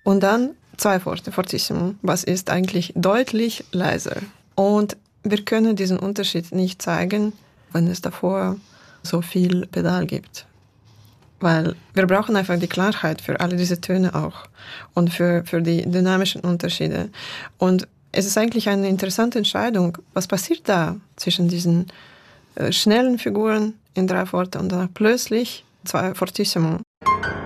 Und dann zwei Worte, fortissimo, was ist eigentlich deutlich leiser. Und wir können diesen Unterschied nicht zeigen, wenn es davor so viel Pedal gibt. Weil wir brauchen einfach die Klarheit für alle diese Töne auch und für die dynamischen Unterschiede. Und es ist eigentlich eine interessante Entscheidung, was passiert da zwischen diesen schnellen Figuren in drei Worte und dann plötzlich zwei fortissimo.